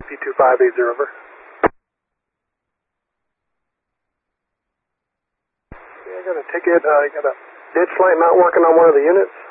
P2580, over. Yeah, I got a ticket. I got a ditch light not working on one of the units.